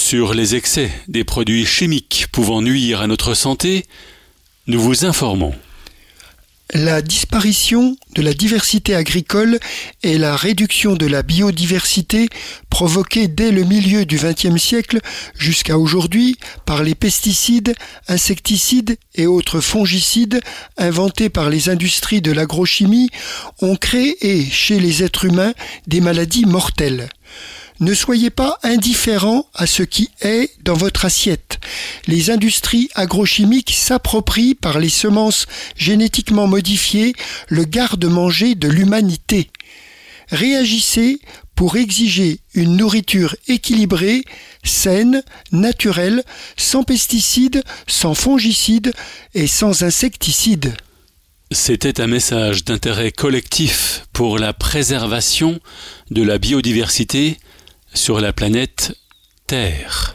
Sur les excès des produits chimiques pouvant nuire à notre santé, nous vous informons. La disparition de la diversité agricole et la réduction de la biodiversité provoquée dès le milieu du XXe siècle jusqu'à aujourd'hui par les pesticides, insecticides et autres fongicides inventés par les industries de l'agrochimie ont créé chez les êtres humains des maladies mortelles. Ne soyez pas indifférents à ce qui est dans votre assiette. Les industries agrochimiques s'approprient par les semences génétiquement modifiées le garde-manger de l'humanité. Réagissez pour exiger une nourriture équilibrée, saine, naturelle, sans pesticides, sans fongicides et sans insecticides. C'était un message d'intérêt collectif pour la préservation de la biodiversité sur la planète Terre.